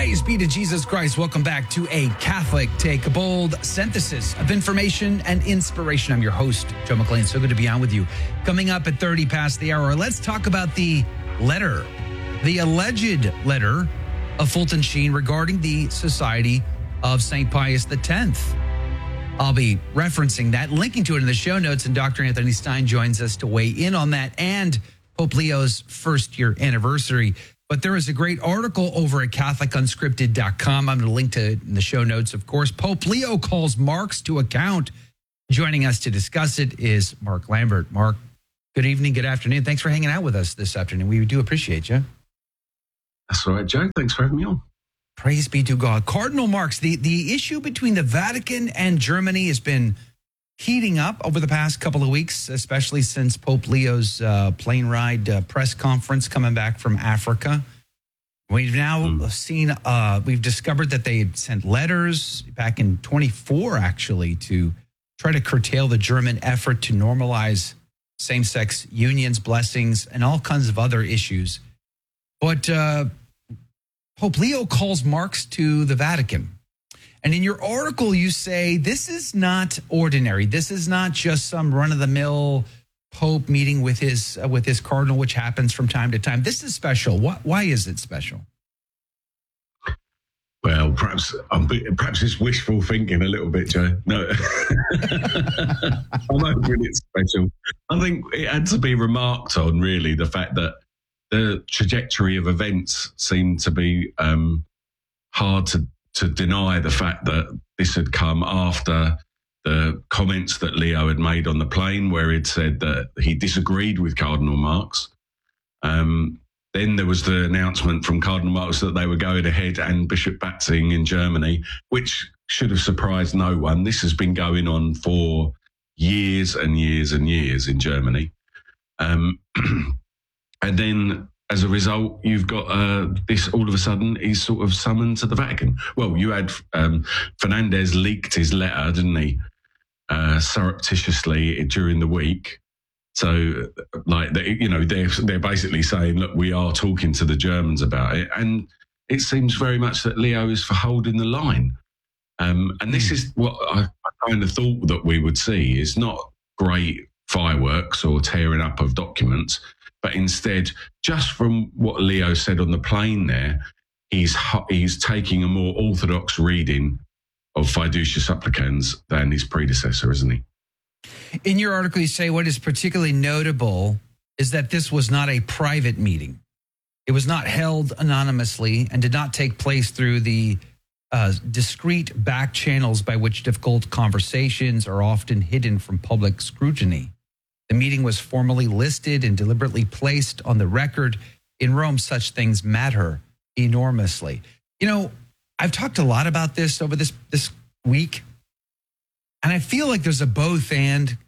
Praise be to Jesus Christ. Welcome back to A Catholic Take, a bold synthesis of information and inspiration. I'm your host, Joe McLean. So good to be on with you. Coming up at 30 past the hour, let's talk about the letter, the alleged letter of Fulton Sheen regarding the Society of St. Pius X. I'll be referencing that, linking to it in the show notes, and Dr. Anthony Stein joins us to weigh in on that and Pope Leo's first year anniversary. But there is a great article over at CatholicUnscripted.com. I'm going to link to it in the show notes, of course. Pope Leo calls Marx to account. Joining us to discuss it is Mark Lambert. Mark, good evening, good afternoon. Thanks for hanging out with us this afternoon. We do appreciate you. That's all right, Joe. Thanks for having me on. Praise be to God. Cardinal Marx, the issue between the Vatican and Germany has been heating up over the past couple of weeks, especially since Pope Leo's plane ride press conference coming back from Africa. We've now seen, we've discovered that they had sent letters back in 24, actually, to try to curtail the German effort to normalize same-sex unions, blessings, and all kinds of other issues. But Pope Leo calls Marx to the Vatican. And in your article, you say this is not ordinary. This is not just some run-of-the-mill Pope meeting with his cardinal, which happens from time to time. This is special. Why is it special? Well, perhaps it's wishful thinking a little bit, Joe. No, I'm hoping it's special. I think it had to be remarked on, really, the fact that the trajectory of events seemed to be hard to deny the fact that this had come after the comments that Leo had made on the plane, where he'd said that he disagreed with Cardinal Marx. Then there was the announcement from Cardinal Marx that they were going ahead and Bishop Batzing in Germany, which should have surprised no one. This has been going on for years and years and years in Germany. And then, as a result, you've got this all of a sudden he's sort of summoned to the Vatican. Well, you had Fernandez leaked his letter, didn't he, surreptitiously during the week. So, like, they're basically saying, look, we are talking to the Germans about it. And it seems very much that Leo is for holding the line. And this is what I kind of thought that we would see, is not great fireworks or tearing up of documents, but instead, just from what Leo said on the plane there, he's taking a more orthodox reading of Fiducia Supplicans than his predecessor, isn't he? In your article, you say what is particularly notable is that this was not a private meeting. It was not held anonymously and did not take place through the discreet back channels by which difficult conversations are often hidden from public scrutiny. The meeting was formally listed and deliberately placed on the record. In Rome, such things matter enormously. You know, I've talked a lot about this over this week, and I feel like there's a both and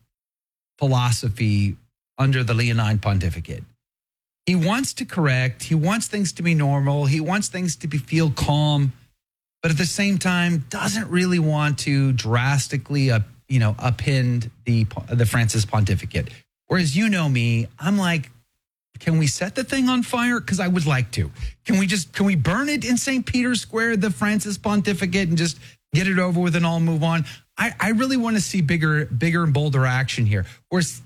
philosophy under the Leonine pontificate. He wants to correct. He wants things to be normal. He wants things to feel calm, but at the same time, doesn't really want to drastically upend the Francis pontificate. Whereas, you know me, I'm like, can we set the thing on fire? Because I would like to. Can we burn it in St. Peter's Square, the Francis pontificate, and just get it over with and all move on? I really want to see bigger and bolder action here. Whereas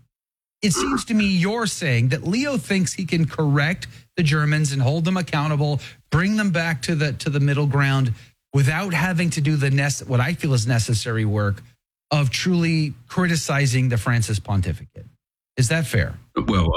it seems to me you're saying that Leo thinks he can correct the Germans and hold them accountable, bring them back to the middle ground without having to do what I feel is necessary work of truly criticizing the Francis pontificate. Is that fair? Well,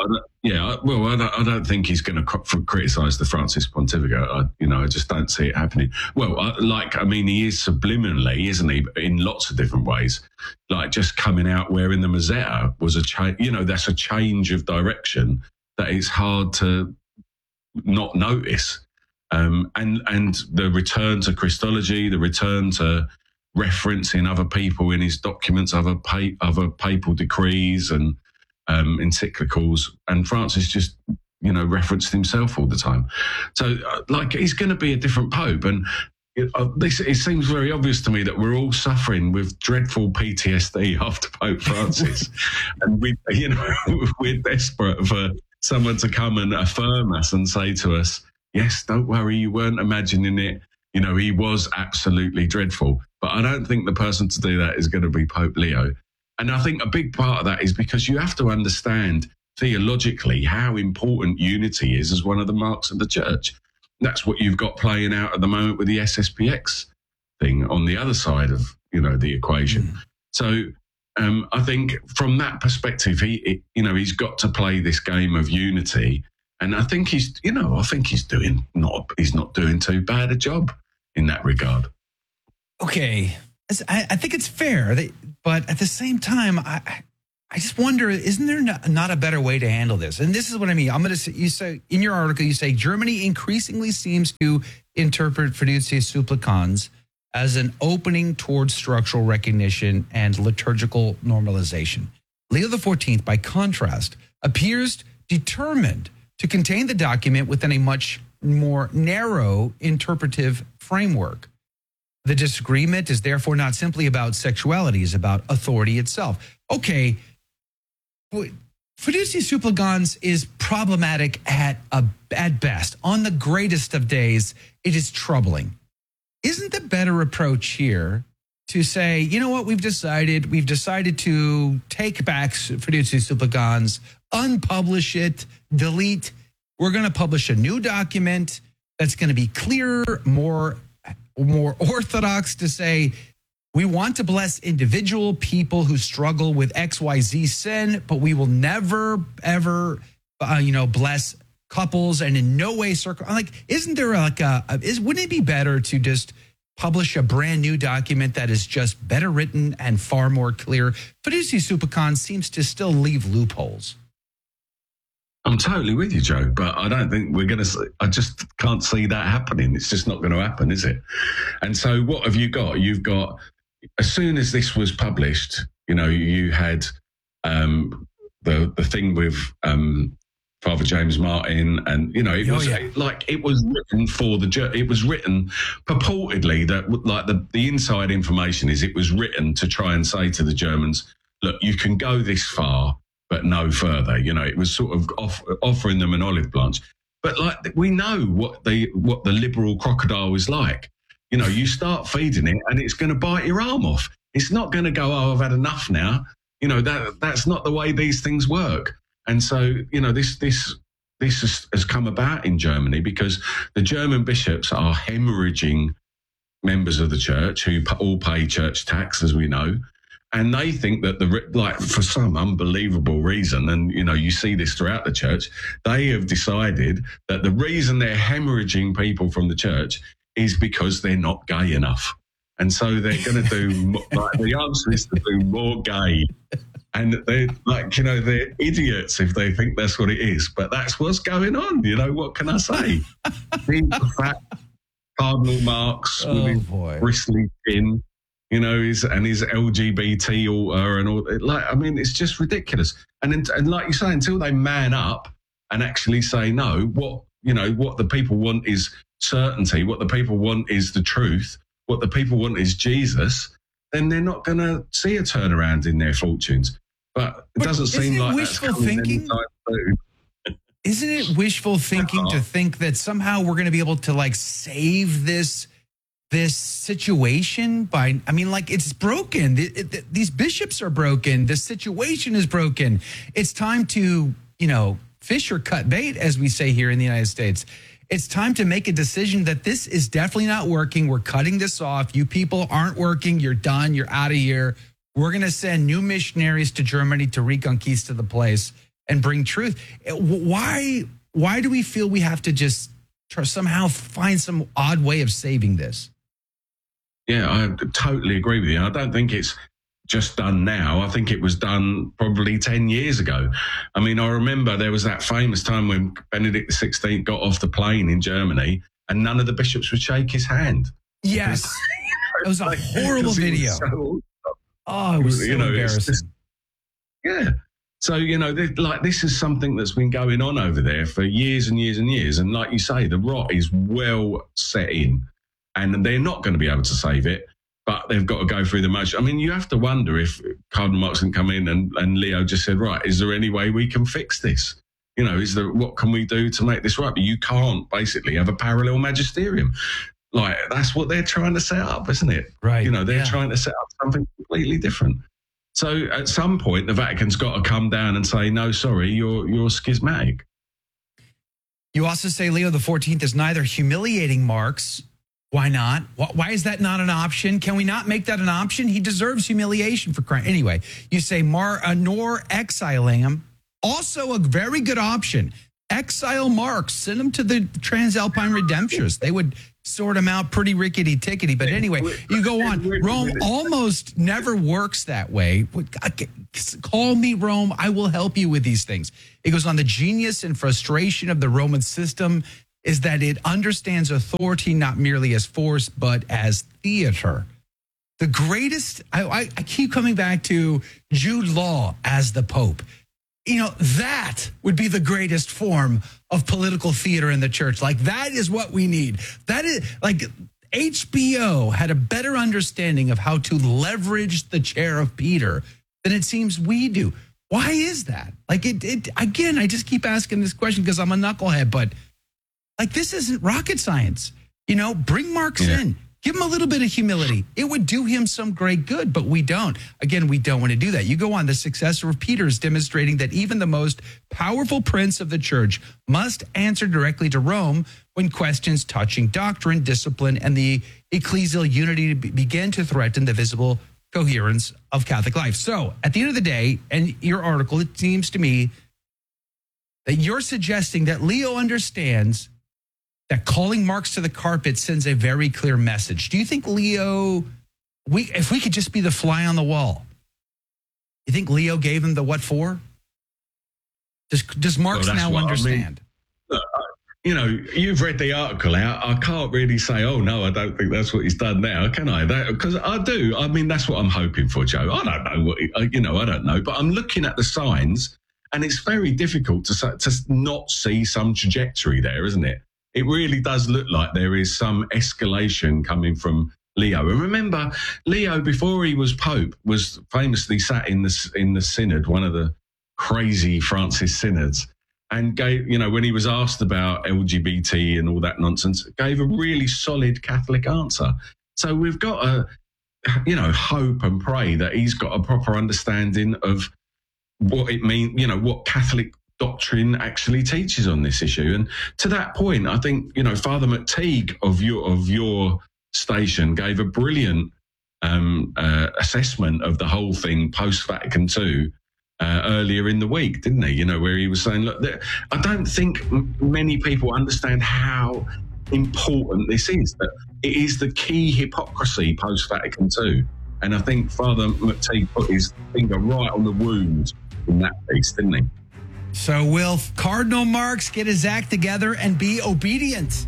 I don't think he's going to criticize the Francis pontificate. I just don't see it happening. Well, he is subliminally, isn't he, in lots of different ways. Like just coming out wearing the Mozzetta was a change. That's a change of direction that is hard to not notice. And the return to Christology, the return to referencing other people in his documents, other papal decrees and encyclicals, and Francis just referenced himself all the time. So he's going to be a different pope, and it seems very obvious to me that we're all suffering with dreadful PTSD after Pope Francis, and we're desperate for someone to come and affirm us and say to us, Yes, don't worry, you weren't imagining it. You know, he was absolutely dreadful. But I don't think the person to do that is going to be Pope Leo. And I think a big part of that is because you have to understand theologically how important unity is as one of the marks of the church. That's what you've got playing out at the moment with the SSPX thing on the other side of, you know, the equation. So I think from that perspective, he's got to play this game of unity. And I think he's not doing too bad a job in that regard. Okay. I think it's fair, but at the same time, I just wonder, isn't there not a better way to handle this? And this is what I mean. I'm going to say, you say in your article, you say Germany increasingly seems to interpret Fiducia Supplicans as an opening towards structural recognition and liturgical normalization. Leo XIV, by contrast, appears determined to contain the document within a much more narrow interpretive framework. The disagreement is therefore not simply about sexuality, it's about authority itself. Okay, Fiducia Supplicans is problematic at best. On the greatest of days, it is troubling. Isn't the better approach here to say, you know what, we've decided to take back Fiducia Supplicans, unpublish it, delete. We're going to publish a new document that's going to be clearer, more orthodox, to say we want to bless individual people who struggle with XYZ sin, but we will never, ever, bless couples, and in no way isn't there wouldn't it be better to just publish a brand new document that is just better written and far more clear? Fiducia Supplicans seems to still leave loopholes. I'm totally with you, Joe, but I don't think I just can't see that happening. It's just not going to happen, is it? And so what have you got? You've got, as soon as this was published, you had the thing with Father James Martin, and it was written for it was written purportedly that the inside information is it was written to try and say to the Germans, look, you can go this far, but no further. It was sort of offering them an olive branch. But we know what the liberal crocodile is like. You start feeding it and it's going to bite your arm off. It's not going to go, oh, I've had enough now. That's not the way these things work. And so, this has come about in Germany because the German bishops are hemorrhaging members of the church who all pay church tax, as we know. And they think that for some unbelievable reason, and you see this throughout the church, they have decided that the reason they're hemorrhaging people from the church is because they're not gay enough. And so they're going to do, the answer is to do more gay. And they're idiots if they think that's what it is. But that's what's going on. What can I say? Big fat Cardinal Marx with his bristly chin. His LGBT altar and all. It's just ridiculous. And like you say, until they man up and actually say no, what the people want is certainty. What the people want is the truth. What the people want is Jesus. Then they're not going to see a turnaround in their fortunes. But it doesn't seem like wishful thinking. Isn't it wishful thinking to think that somehow we're going to be able to save this situation it's broken. These bishops are broken. The situation is broken. It's time to, fish or cut bait, as we say here in the United States. It's time to make a decision that this is definitely not working. We're cutting this off. You people aren't working. You're done. You're out of here. We're going to send new missionaries to Germany to reconquista the place and bring truth. Why do we feel we have to just somehow find some odd way of saving this? Yeah, I totally agree with you. I don't think it's just done now. I think it was done probably 10 years ago. I remember there was that famous time when Benedict XVI got off the plane in Germany and none of the bishops would shake his hand. Yes. It was a horrible video. It was so embarrassing. So, this is something that's been going on over there for years and years and years. And like you say, the rot is well set in. And they're not going to be able to save it, but they've got to go through the motion. You have to wonder if Cardinal Marx can come in and Leo just said, right, is there any way we can fix this? You know, what can we do to make this right? But you can't basically have a parallel magisterium. Like, that's what they're trying to set up, isn't it? Right. You know, they're trying to set up something completely different. So at some point, the Vatican's got to come down and say, no, sorry, you're schismatic. You also say Leo the 14th is neither humiliating Marx. Why not? Why is that not an option? Can we not make that an option? He deserves humiliation for crime. Anyway, you say nor exiling him. Also a very good option. Exile Marx. Send him to the Transalpine Redemptorists. They would sort him out pretty rickety-tickety. But anyway, you go on. Rome almost never works that way. Call me Rome. I will help you with these things. It goes on. The genius and frustration of the Roman system is that it understands authority not merely as force, but as theater. The greatest, I keep coming back to Jude Law as the Pope. You know, that would be the greatest form of political theater in the church. Like, that is what we need. That is, like, HBO had a better understanding of how to leverage the chair of Peter than it seems we do. Why is that? Like, again, I just keep asking this question because I'm a knucklehead, but like, this isn't rocket science. You know, bring Marx in. Give him a little bit of humility. It would do him some great good, but we don't. Again, we don't want to do that. You go on. The successor of Peter is demonstrating that even the most powerful prince of the church must answer directly to Rome when questions touching doctrine, discipline, and the ecclesial unity begin to threaten the visible coherence of Catholic life. So, at the end of the day, and your article, it seems to me that you're suggesting that Leo understands that calling Marx to the carpet sends a very clear message. Do you think Leo, if we could just be the fly on the wall, you think Leo gave him the what for? Does Marx now understand? I mean, you know, you've read the article out. I can't really say, oh, no, I don't think that's what he's done now, can I? Because I do. I mean, that's what I'm hoping for, Joe. I don't know I don't know. But I'm looking at the signs, and it's very difficult to not see some trajectory there, isn't it? It really does look like there is some escalation coming from Leo. And remember, Leo, before he was Pope, was famously sat in the synod, one of the crazy Francis synods, and gave, you know, when he was asked about LGBT and all that nonsense, gave a really solid Catholic answer. So we've got to, you know, hope and pray that he's got a proper understanding of what it means, you know, what Catholic doctrine actually teaches on this issue. And to that point, I think, you know, Father McTeague of your station gave a brilliant assessment of the whole thing post-Vatican II earlier in the week, didn't he? You know, where he was saying, look, I don't think many people understand how important this is, that it is the key hypocrisy post-Vatican II. And I think Father McTeague put his finger right on the wound in that piece, didn't he? So will Cardinal Marx get his act together and be obedient?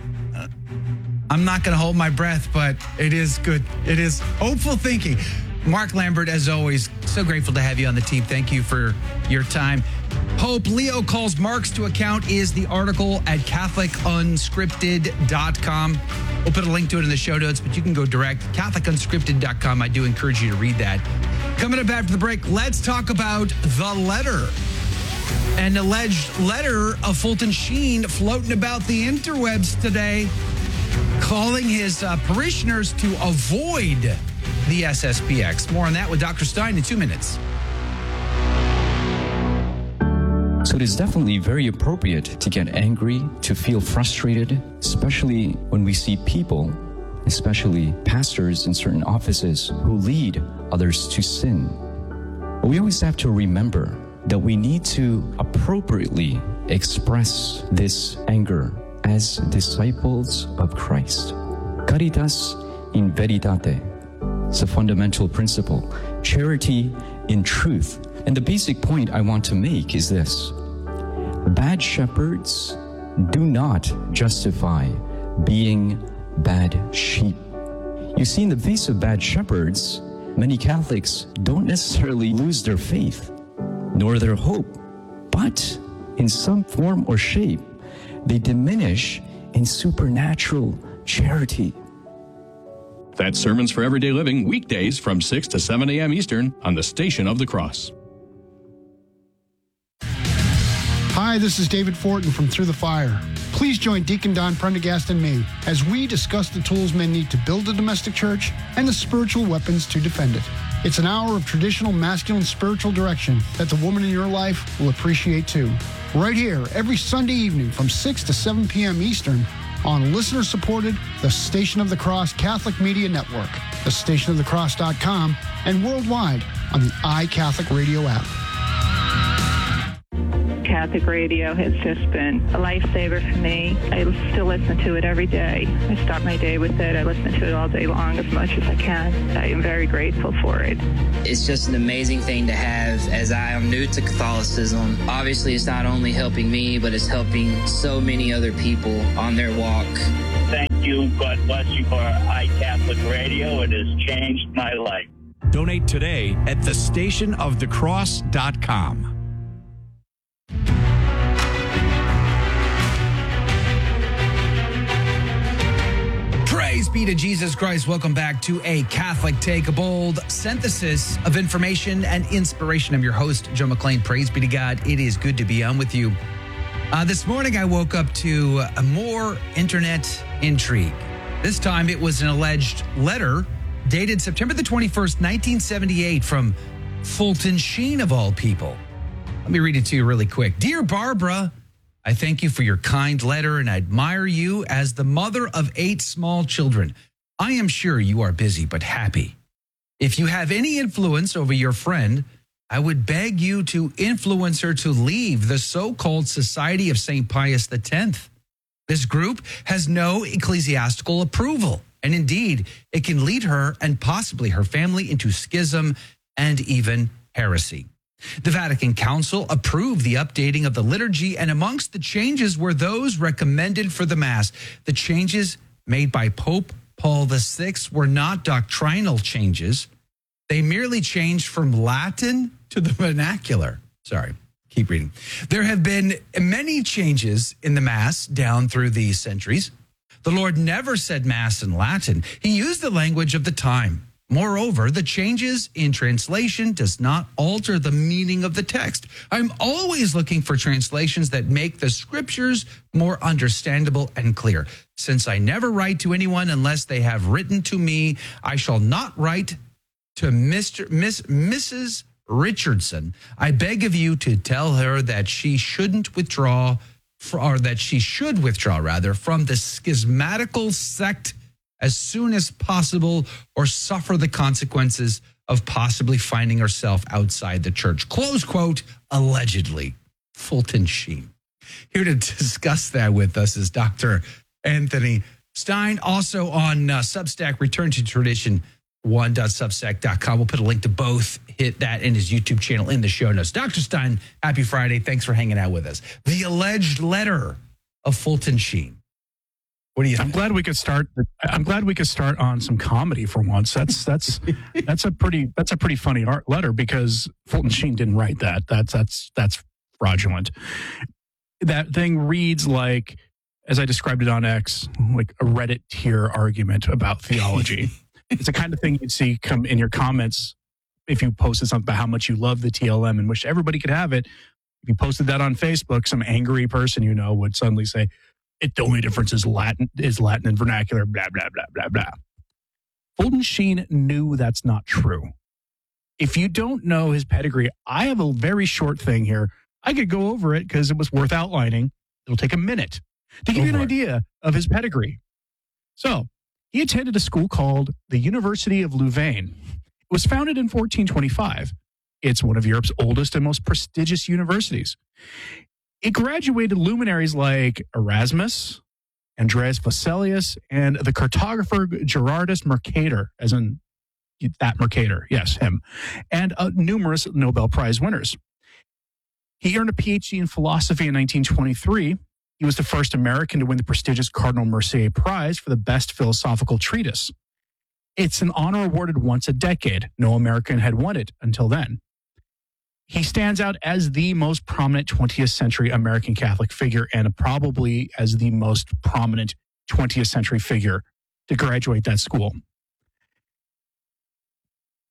I'm not going to hold my breath, but it is good. It is hopeful thinking. Mark Lambert, as always, so grateful to have you on the team. Thank you for your time. Pope Leo calls Marx to account is the article at CatholicUnscripted.com. We'll put a link to it in the show notes, but you can go direct, CatholicUnscripted.com. I do encourage you to read that. Coming up after the break, let's talk about the letter. An alleged letter of Fulton Sheen floating about the interwebs today, calling his parishioners to avoid the SSPX. More on that with Dr. Stein in 2 minutes. So it is definitely very appropriate to get angry, to feel frustrated, especially when we see people, especially pastors in certain offices, who lead others to sin. But we always have to remember that we need to appropriately express this anger as disciples of Christ. Caritas in veritate. It's a fundamental principle. Charity in truth. And the basic point I want to make is this. Bad shepherds do not justify being bad sheep. You see, in the face of bad shepherds, many Catholics don't necessarily lose their faith nor their hope, but in some form or shape, they diminish in supernatural charity. That's Sermons for Everyday Living, weekdays from 6 to 7 a.m. Eastern on the Station of the Cross. Hi, this is David Fortin from Through the Fire. Please join Deacon Don Prendergast and me as we discuss the tools men need to build a domestic church and the spiritual weapons to defend it. It's an hour of traditional masculine spiritual direction that the woman in your life will appreciate too. Right here, every Sunday evening from 6 to 7 p.m. Eastern on listener-supported The Station of the Cross Catholic Media Network, thestationofthecross.com, and worldwide on the iCatholic Radio app. Catholic radio has just been a lifesaver for me. I still listen to it every day. I start my day with it. I listen to it all day long as much as I can. I am very grateful for it. It's just an amazing thing to have as I am new to Catholicism. Obviously, it's not only helping me, but it's helping so many other people on their walk. Thank you. God bless you for iCatholic Radio. It has changed my life. Donate today at thestationofthecross.com. Praise be to Jesus Christ. Welcome back to A Catholic Take, a bold synthesis of information and inspiration. I'm your host, Joe McLean. Praise be to God. It is good to be on with you. This morning, I woke up to more internet intrigue. This time, it was an alleged letter dated September the 21st, 1978 from Fulton Sheen, of all people. Let me read it to you really quick. Dear Barbara, I thank you for your kind letter and I admire you as the mother of 8 small children. I am sure you are busy but happy. If you have any influence over your friend, I would beg you to influence her to leave the so-called Society of St. Pius X. This group has no ecclesiastical approval, and indeed, it can lead her and possibly her family into schism and even heresy. The Vatican Council approved the updating of the liturgy, and amongst the changes were those recommended for the Mass. The changes made by Pope Paul VI were not doctrinal changes. They merely changed from Latin to the vernacular. Sorry, keep reading. There have been many changes in the Mass down through the centuries. The Lord never said Mass in Latin. He used the language of the time. Moreover, the changes in translation does not alter the meaning of the text. I'm always looking for translations that make the scriptures more understandable and clear. Since I never write to anyone unless they have written to me, I shall not write to Mrs. Richardson. I beg of you to tell her that she shouldn't withdraw, or that she should withdraw rather, from the schismatical sect as soon as possible, or suffer the consequences of possibly finding herself outside the church. Close quote, allegedly. Fulton Sheen. Here to discuss that with us is Dr. Anthony Stein, also on Substack, Return to Tradition 1.substack.com. We'll put a link to both. Hit that in his YouTube channel in the show notes. Dr. Stein, happy Friday. Thanks for hanging out with us. The alleged letter of Fulton Sheen. What do you think? I'm glad we could start on some comedy for once. That's a pretty funny letter, because Fulton Sheen didn't write that. That's fraudulent. That thing reads like, as I described it on X, like a Reddit tier argument about theology. It's the kind of thing you'd see come in your comments if you posted something about how much you love the TLM and wish everybody could have it. If you posted that on Facebook, some angry person would suddenly say, the only difference is Latin and vernacular, blah, blah, blah, blah, blah. Fulton Sheen knew that's not true. If you don't know his pedigree, I have a very short thing here. I could go over it because it was worth outlining. It'll take a minute to give you an idea of his pedigree. So, he attended a school called the University of Louvain. It was founded in 1425. It's one of Europe's oldest and most prestigious universities. It graduated luminaries like Erasmus, Andreas Vesalius, and the cartographer Gerardus Mercator, as in that Mercator, yes, him, and numerous Nobel Prize winners. He earned a PhD in philosophy in 1923. He was the first American to win the prestigious Cardinal Mercier Prize for the best philosophical treatise. It's an honor awarded once a decade. No American had won it until then. He stands out as the most prominent 20th century American Catholic figure, and probably as the most prominent 20th century figure to graduate that school.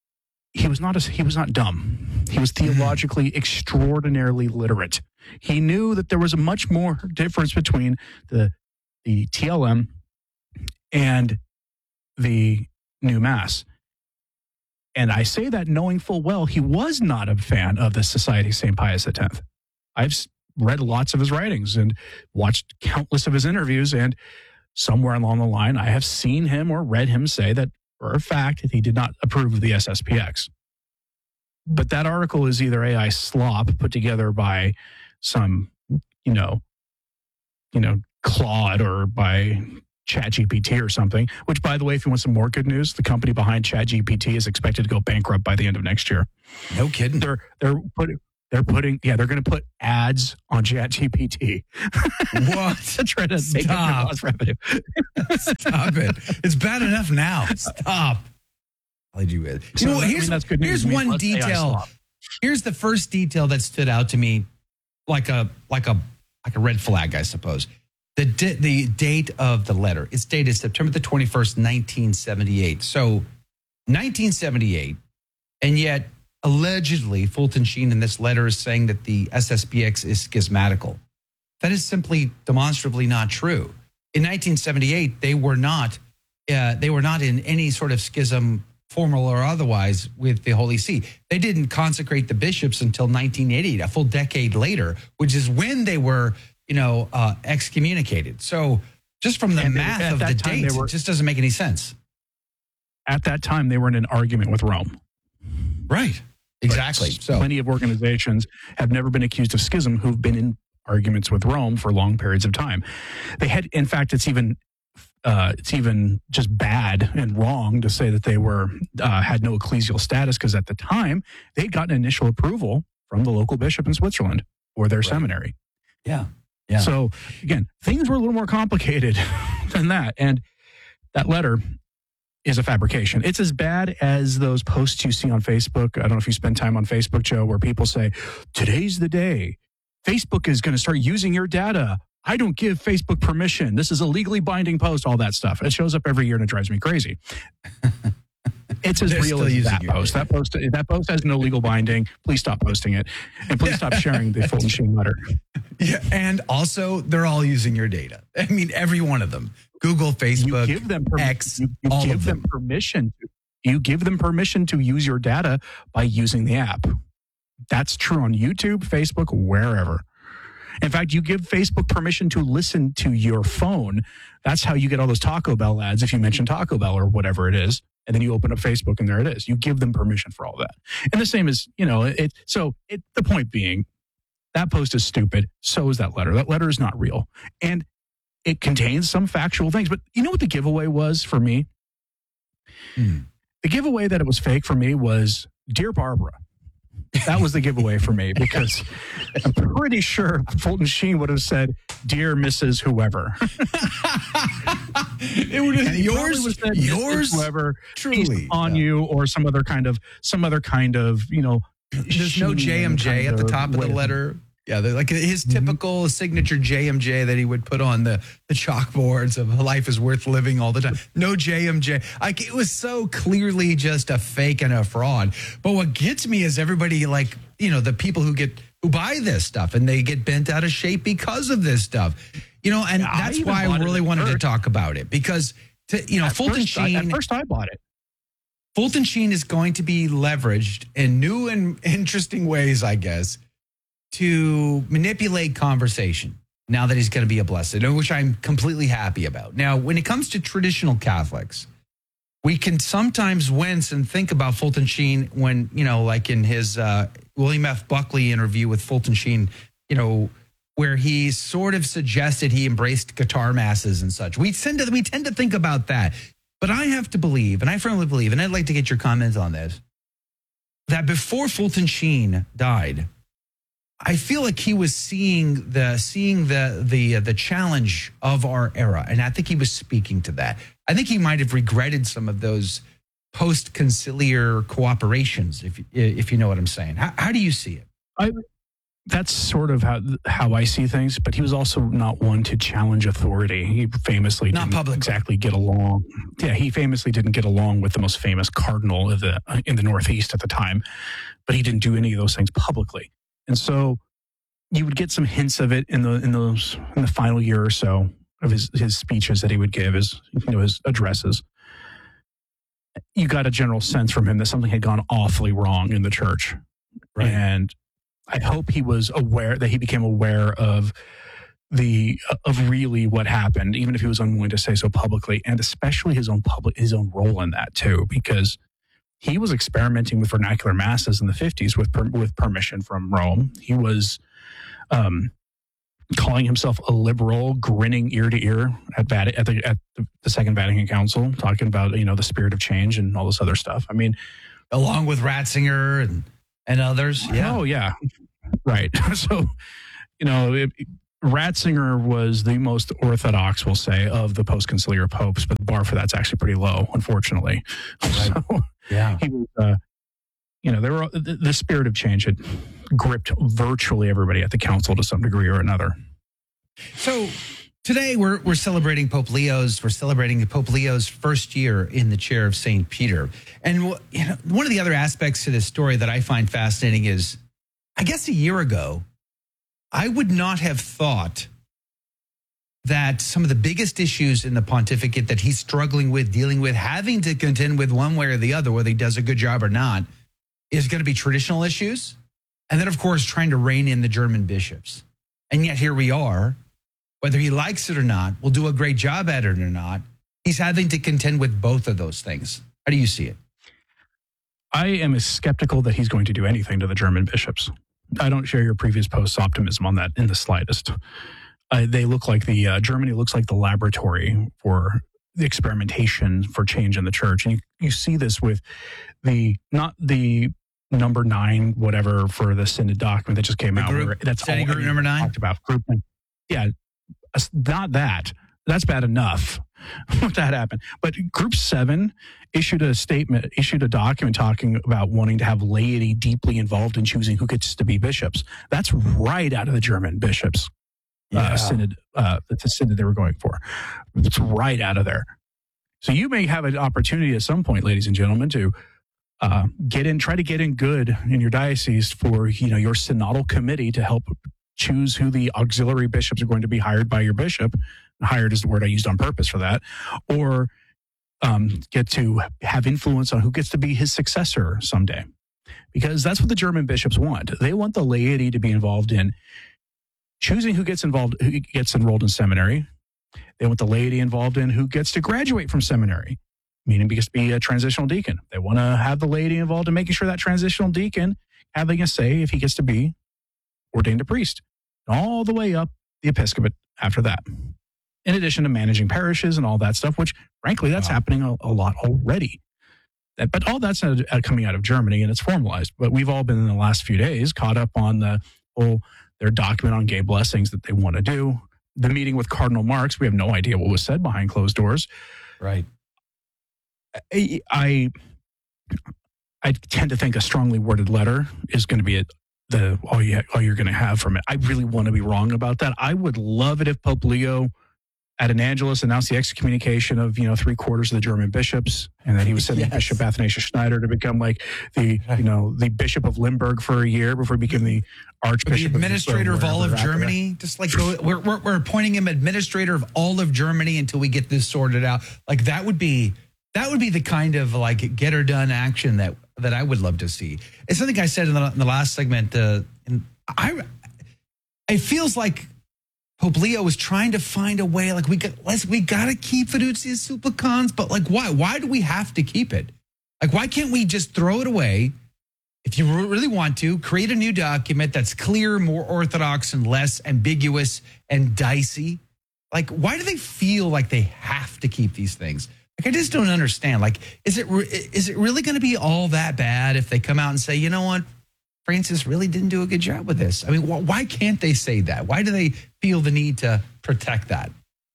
he was not dumb. He was theologically extraordinarily literate. He knew that there was a much more difference between the TLM and the new Mass. And I say that knowing full well he was not a fan of the Society of St. Pius X. I've read lots of his writings and watched countless of his interviews, and somewhere along the line, I have seen him or read him say that for a fact that he did not approve of the SSPX. But that article is either AI slop put together by some, Claude or by ChatGPT or something, which, by the way, if you want some more good news, the company behind ChatGPT is expected to go bankrupt by the end of next year. No kidding. They're going to put ads on ChatGPT. What? To try to make up lost revenue. Stop it. It's bad enough now. Stop. I'll lead you with. Here's one detail. Here's the first detail that stood out to me like a red flag, I suppose. The date of the letter. It's dated September the 21st, 1978. So 1978, and yet allegedly Fulton Sheen in this letter is saying that the SSPX is schismatical. That is simply demonstrably not true. In 1978, they were not in any sort of schism, formal or otherwise, with the Holy See. They didn't consecrate the bishops until 1988, a full decade later, which is when they were, excommunicated. So just from the math of the dates, it just doesn't make any sense. At that time, they were in an argument with Rome. Right. Exactly. So plenty of organizations have never been accused of schism who've been in arguments with Rome for long periods of time. They had, in fact, it's even just bad and wrong to say that they had no ecclesial status, because at the time they'd gotten initial approval from the local bishop in Switzerland or their seminary. Yeah. So again, things were a little more complicated than that, and that letter is a fabrication. It's as bad as those posts you see on Facebook. I don't know if you spend time on Facebook, Joe, where people say, "Today's the day. Facebook is going to start using your data. I don't give Facebook permission. This is a legally binding post," all that stuff. It shows up every year and it drives me crazy. It's as real as that post. That post has no legal binding. Please stop posting it. And please stop sharing the Fulton Sheen letter. Yeah, and also they're all using your data. I mean, every one of them. Google, Facebook, you give them X, you all give of them permission. You give them permission to use your data by using the app. That's true on YouTube, Facebook, wherever. In fact, you give Facebook permission to listen to your phone. That's how you get all those Taco Bell ads if you mention Taco Bell or whatever it is. And then you open up Facebook and there it is. You give them permission for all that. And the same as, the point being, that post is stupid. So is that letter. That letter is not real. And it contains some factual things. But you know what the giveaway was for me? The giveaway that it was fake for me was Dear Barbara. That was the giveaway for me, because I'm pretty sure Fulton Sheen would have said, "Dear Mrs. Whoever." It would have yours, whoever, truly on you, or some other kind of, There's no JMJ at the top of the letter. Yeah, like his typical signature JMJ that he would put on the chalkboards of "Life is worth living" all the time. No JMJ. It was so clearly just a fake and a fraud. But what gets me is everybody, the people who buy this stuff, and they get bent out of shape because of this stuff. And that's why I really wanted to talk about it, because Fulton Sheen. At first, I bought it. Fulton Sheen is going to be leveraged in new and interesting ways, I guess, to manipulate conversation now that he's going to be a blessed, which I'm completely happy about. Now, when it comes to traditional Catholics, we can sometimes wince and think about Fulton Sheen when, like in his William F. Buckley interview with Fulton Sheen, where he sort of suggested he embraced guitar masses and such. We tend to think about that. But I have to believe, and I firmly believe, and I'd like to get your comments on this, that before Fulton Sheen died, I feel like he was seeing the challenge of our era, and I think he was speaking to that. I think he might have regretted some of those post-conciliar cooperations, if you know what I'm saying. How do you see it? that's sort of how I see things. But he was also not one to challenge authority. He famously didn't exactly get along. Yeah, he famously didn't get along with the most famous cardinal in the Northeast at the time. But he didn't do any of those things publicly, and so you would get some hints of it in the final year or so of his speeches that he would give, his addresses. You got a general sense from him that something had gone awfully wrong in the church, right. And I hope he became aware of really what happened, even if he was unwilling to say so publicly, and especially his own role in that too, because he was experimenting with vernacular masses in the 50s with permission from Rome. He was calling himself a liberal, grinning ear to ear at the Second Vatican Council, talking about the spirit of change and all this other stuff. I mean, along with Ratzinger and others. Yeah. Oh yeah, right. So Ratzinger was the most orthodox, we'll say, of the post-conciliar popes, but the bar for that's actually pretty low, unfortunately. Right. So yeah, he was. There were the spirit of change had gripped virtually everybody at the council to some degree or another. So today we're celebrating Pope Leo's first year in the chair of St. Peter. And one of the other aspects to this story that I find fascinating is, I guess a year ago, I would not have thought that some of the biggest issues in the pontificate that he's struggling with, dealing with, having to contend with one way or the other, whether he does a good job or not, is going to be traditional issues. And then, of course, trying to rein in the German bishops. And yet here we are, whether he likes it or not, will do a great job at it or not, he's having to contend with both of those things. How do you see it? I am as skeptical that he's going to do anything to the German bishops. I don't share your previous post's optimism on that in the slightest. They look like Germany looks like the laboratory for the experimentation for change in the church. And you see this with not the number 9, whatever, for the Synod document that just came out. That's all group number 9? Talked about. Yeah, not that. That's bad enough. That happened. But Group 7 issued a document talking about wanting to have laity deeply involved in choosing who gets to be bishops. That's right out of the German bishops. Synod, the synod they were going for. It's right out of there. So you may have an opportunity at some point, ladies and gentlemen, to try to get in good in your diocese for your synodal committee to help choose who the auxiliary bishops are going to be hired by your bishop. Hired is the word I used on purpose for that. Or get to have influence on who gets to be his successor someday. Because that's what the German bishops want. They want the laity to be involved in choosing who gets enrolled in seminary. They want the laity involved in who gets to graduate from seminary, meaning gets to be a transitional deacon. They want to have the laity involved in making sure that transitional deacon having a say if he gets to be ordained a priest, all the way up the episcopate after that. In addition to managing parishes and all that stuff, which frankly, that's happening a lot already. But all that's coming out of Germany and it's formalized. But we've all been in the last few days caught up on their document on gay blessings that they want to do. The meeting with Cardinal Marx, we have no idea what was said behind closed doors. Right. I tend to think a strongly worded letter is going to be all you're going to have from it. I really want to be wrong about that. I would love it if Pope Leo at an Angelus announced the excommunication of 3/4 of the German bishops, and then he was sending Bishop Athanasius Schneider to become like the Bishop of Limburg for a year before he became the Archbishop, the administrator of all of Germany. Just like we're appointing him administrator of all of Germany until we get this sorted out. Like that would be the kind of like get her done action that I would love to see. It's something I said in the last segment. It feels like Pope Leo was trying to find a way, like we got to keep Fiducia Supplicans, but like why? Why do we have to keep it? Like why can't we just throw it away? If you really want to, create a new document that's clear, more orthodox, and less ambiguous and dicey. Like why do they feel like they have to keep these things? Like I just don't understand. Like is it really going to be all that bad if they come out and say, you know what? Francis really didn't do a good job with this. I mean, why can't they say that? Why do they feel the need to protect that?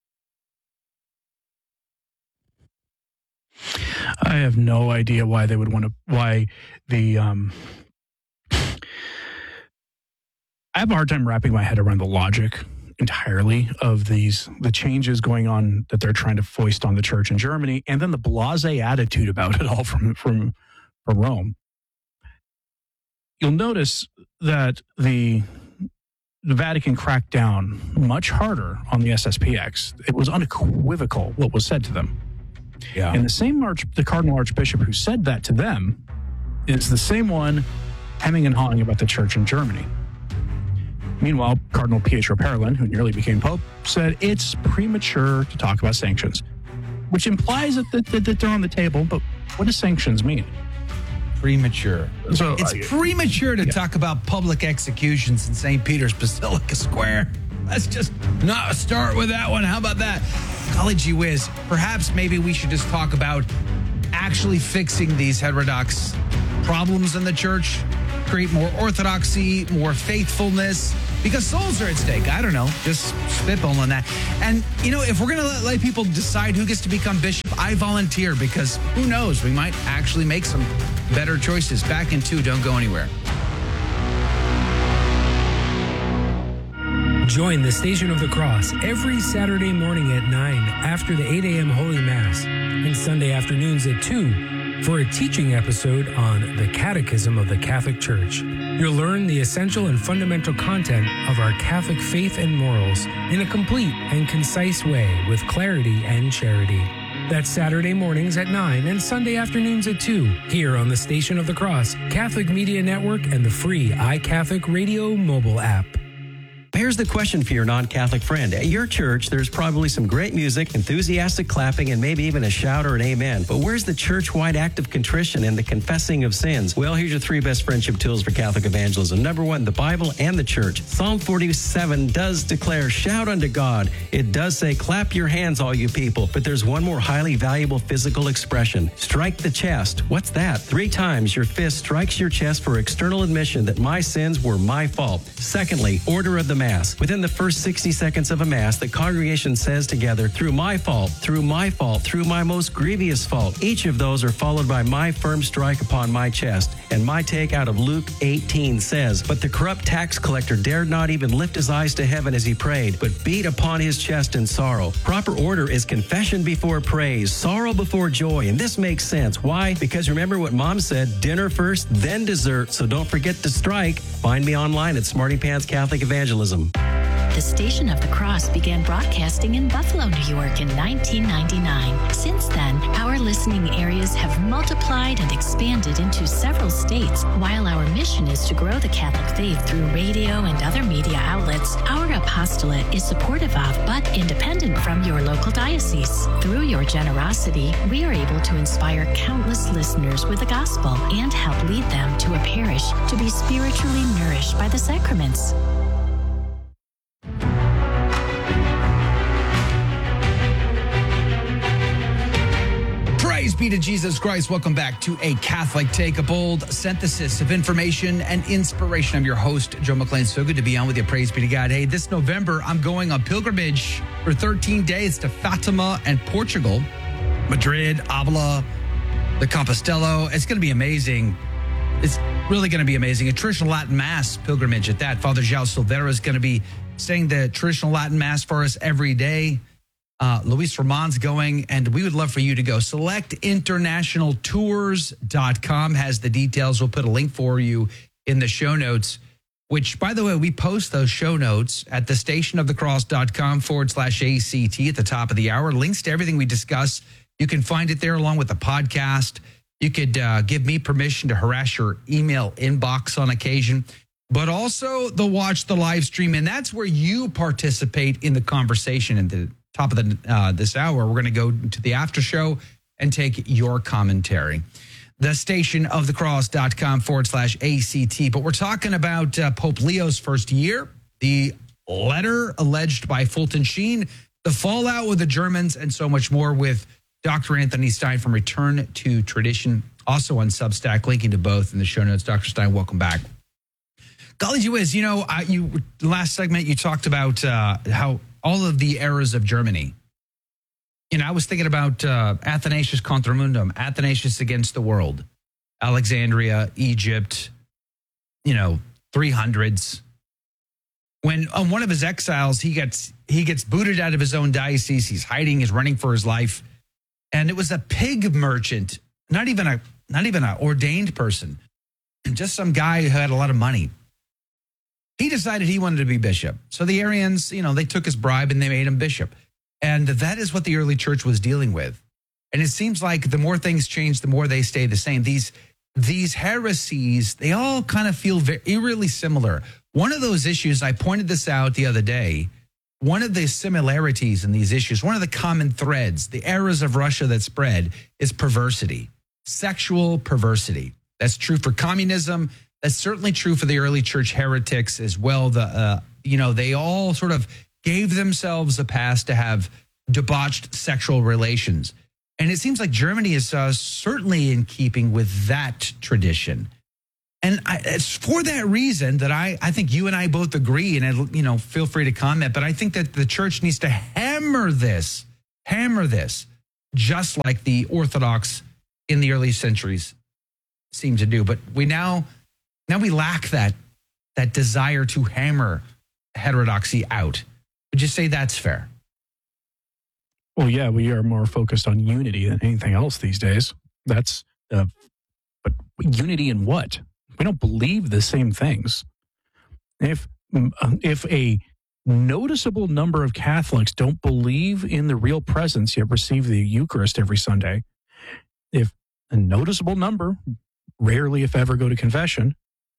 I have no idea why they would want to. I have a hard time wrapping my head around the logic entirely of the changes going on that they're trying to foist on the church in Germany, and then the blasé attitude about it all from Rome. You'll notice that the Vatican cracked down much harder on the SSPX. It was unequivocal what was said to them. Yeah. And the Cardinal Archbishop who said that to them is the same one hemming and hawing about the church in Germany. Meanwhile, Cardinal Pietro Parolin, who nearly became Pope, said it's premature to talk about sanctions, which implies that they're on the table. But what does sanctions mean? Premature. So it's premature to talk about public executions in St. Peter's Basilica Square. Let's just not start with that one. How about that? Golly gee whiz. Perhaps maybe we should just talk about actually fixing these heterodox problems in the church, create more orthodoxy, more faithfulness, because souls are at stake. I don't know, just spitballing that. And, if we're going to let people decide who gets to become bishop, I volunteer, because who knows, we might actually make some better choices. Back in 2, don't go anywhere. Join the Station of the Cross every Saturday morning at 9 after the 8 a.m. Holy Mass and Sunday afternoons at 2 for a teaching episode on the Catechism of the Catholic Church. You'll learn the essential and fundamental content of our Catholic faith and morals in a complete and concise way with clarity and charity. That's Saturday mornings at 9 and Sunday afternoons at 2 here on the Station of the Cross, Catholic Media Network, and the free iCatholic Radio mobile app. Here's the question for your non-Catholic friend. At your church, there's probably some great music, enthusiastic clapping, and maybe even a shout or an amen. But where's the church-wide act of contrition and the confessing of sins? Well, here's your 3 best friendship tools for Catholic evangelism. Number 1, the Bible and the church. Psalm 47 does declare, shout unto God. It does say, clap your hands, all you people. But there's one more highly valuable physical expression. Strike the chest. What's that? 3 times your fist strikes your chest for external admission that my sins were my fault. Secondly, order of the Mass. Within the first 60 seconds of a Mass, the congregation says together, through my fault, through my fault, through my most grievous fault. Each of those are followed by my firm strike upon my chest. And my take out of Luke 18 says, but the corrupt tax collector dared not even lift his eyes to heaven as he prayed, but beat upon his chest in sorrow. Proper order is confession before praise, sorrow before joy. And this makes sense. Why? Because remember what Mom said, dinner first, then dessert. So don't forget to strike. Find me online at Smarty Pants Catholic Evangelism. The Station of the Cross began broadcasting in Buffalo, New York in 1999. Since then, our listening areas have multiplied and expanded into several states. While our mission is to grow the Catholic faith through radio and other media outlets, our apostolate is supportive of but independent from your local diocese. Through your generosity, we are able to inspire countless listeners with the gospel and help lead them to a parish to be spiritually nourished by the sacraments. Praise be to Jesus Christ. Welcome back to A Catholic Take, a bold synthesis of information and inspiration. I'm your host, Joe McLean. So good to be on with you. Praise be to God. Hey, this November, I'm going on pilgrimage for 13 days to Fatima and Portugal, Madrid, Avila, the Compostela. It's going to be amazing. It's really going to be amazing. A traditional Latin Mass pilgrimage at that. Father João Silveira is going to be saying the traditional Latin Mass for us every day. Luis Ramon's going, and we would love for you to go. SelectInternationalTours.com has the details. We'll put a link for you in the show notes, which, by the way, we post those show notes at thestationofthecross.com/ACT at the top of the hour. Links to everything we discuss. You can find it there along with the podcast. You could give me permission to harass your email inbox on occasion, but also watch the live stream. And that's where you participate in the conversation at the top of this hour. We're going to go to the after show and take your commentary. The stationofthecross.com/ACT. But we're talking about Pope Leo's first year, the letter alleged by Fulton Sheen, the fallout with the Germans, and so much more with Dr. Anthony Stein from Return to Tradition, also on Substack, linking to both in the show notes. Dr. Stein, welcome back. Golly gee whiz, last segment you talked about how all of the eras of Germany. I was thinking about Athanasius Contra Mundum, Athanasius Against the World, Alexandria, Egypt, 300s. when on one of his exiles, he gets booted out of his own diocese. He's hiding, he's running for his life. And it was a pig merchant, not even an ordained person, just some guy who had a lot of money. He decided he wanted to be bishop. So the Arians, they took his bribe and they made him bishop. And that is what the early church was dealing with. And it seems like the more things change, the more they stay the same. These heresies, they all kind of feel eerily similar. One of those issues, I pointed this out the other day, one of the similarities in these issues, one of the common threads, the errors of Russia that spread, is perversity, sexual perversity. That's true for communism. That's certainly true for the early church heretics as well. They all sort of gave themselves a pass to have debauched sexual relations. And it seems like Germany is certainly in keeping with that tradition. And it's for that reason that I think you and I both agree, and feel free to comment, but I think that the church needs to hammer this, just like the Orthodox in the early centuries seem to do. But we now we lack that desire to hammer heterodoxy out. Would you say that's fair? Well, yeah, we are more focused on unity than anything else these days. But unity in what? We don't believe the same things. If a noticeable number of Catholics don't believe in the real presence yet receive the Eucharist every Sunday, if a noticeable number, rarely if ever, go to confession,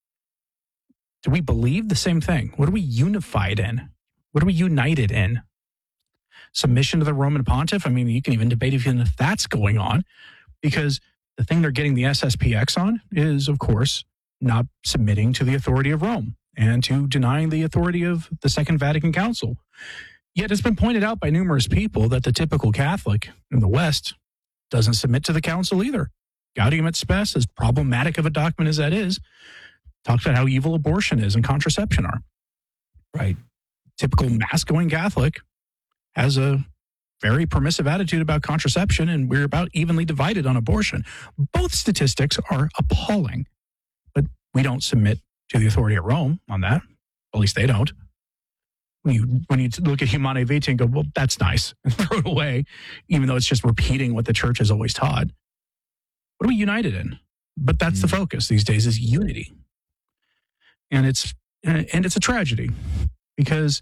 do we believe the same thing? What are we unified in? What are we united in? Submission to the Roman pontiff? I mean, you can even debate if that's going on, because the thing they're getting the SSPX on is, of course, not submitting to the authority of Rome and to denying the authority of the Second Vatican Council. Yet it's been pointed out by numerous people that the typical Catholic in the West doesn't submit to the council either. Gaudium et Spes, as problematic of a document as that is, talks about how evil abortion is and contraception are. Right. Typical mass-going Catholic has a very permissive attitude about contraception, and we're about evenly divided on abortion. Both statistics are appalling, but we don't submit to the authority of Rome on that. At least they don't. When you look at Humanae Vitae and go, well, that's nice, and throw it away, even though it's just repeating what the church has always taught. What are we united in? But that's the focus these days, is unity. And it's a tragedy, because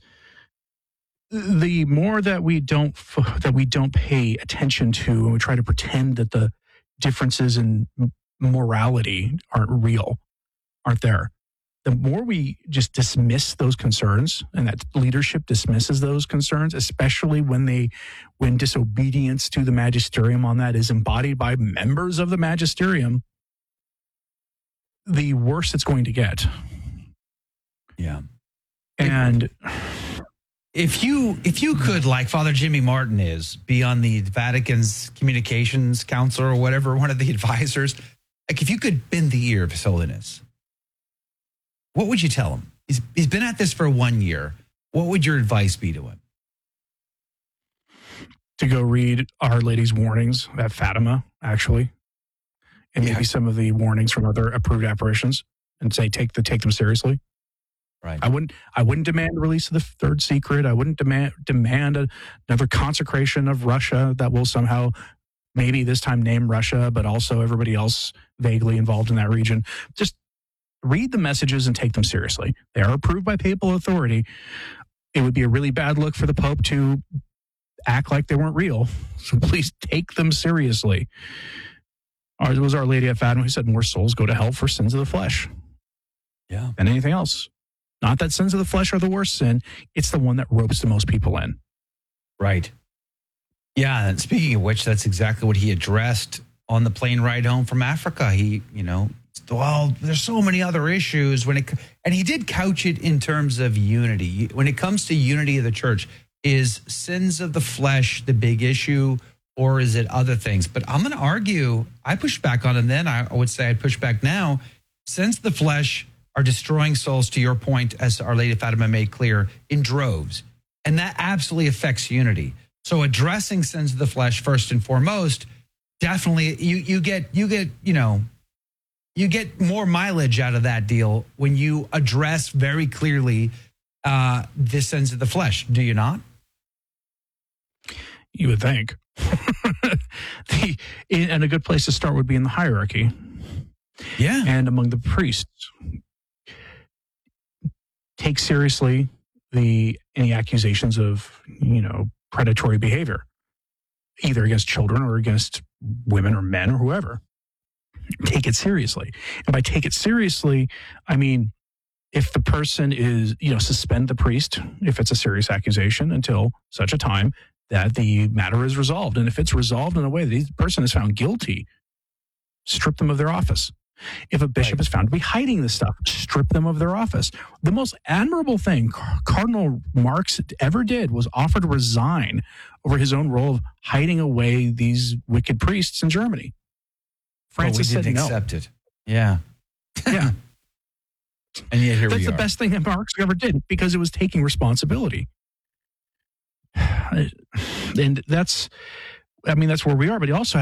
the more that we don't pay attention to, and we try to pretend that the differences in morality aren't there, the more we just dismiss those concerns, and that leadership dismisses those concerns, especially when disobedience to the magisterium on that is embodied by members of the magisterium, the worse it's going to get. Yeah. And if you could, like Father Jimmy Martin is, be on the Vatican's communications council or whatever, one of the advisors, like if you could bend the ear of His Holiness, what would you tell him? He's been at this for 1 year. What would your advice be to him? To go read Our Lady's warnings at Fatima, actually, and maybe some of the warnings from other approved apparitions, and say take them seriously. Right. I wouldn't demand the release of the third secret. I wouldn't demand another consecration of Russia that will somehow maybe this time name Russia, but also everybody else vaguely involved in that region. Just read the messages and take them seriously. They are approved by papal authority. It would be a really bad look for the Pope to act like they weren't real. So please take them seriously. It was Our Lady at Fatima who said more souls go to hell for sins of the flesh. Yeah. Than anything else. Not that sins of the flesh are the worst sin. It's the one that ropes the most people in. Right. Yeah. And speaking of which, that's exactly what he addressed on the plane ride home from Africa. He, there's so many other issues and he did couch it in terms of unity. When it comes to unity of the church, is sins of the flesh the big issue, or is it other things? But I'm going to argue, I pushed back on him then. I would say I'd push back now. Sins of the flesh are destroying souls, to your point, as Our Lady of Fatima made clear, in droves. And that absolutely affects unity. So addressing sins of the flesh first and foremost, definitely you get more mileage out of that deal when you address very clearly this sins of the flesh. Do you not? You would think. And a good place to start would be in the hierarchy. Yeah. And among the priests. Take seriously any accusations of, predatory behavior, either against children or against women or men or whoever. Take it seriously. And by take it seriously, I mean, if the person is, suspend the priest, if it's a serious accusation, until such a time that the matter is resolved. And if it's resolved in a way that the person is found guilty, strip them of their office. If a bishop is found to be hiding this stuff, strip them of their office. The most admirable thing Cardinal Marx ever did was offer to resign over his own role of hiding away these wicked priests in Germany. Francis we didn't said no. accept it. Yeah. Yeah. And yet here we are. That's the best thing that Marx ever did, because it was taking responsibility. And that's where we are. But he also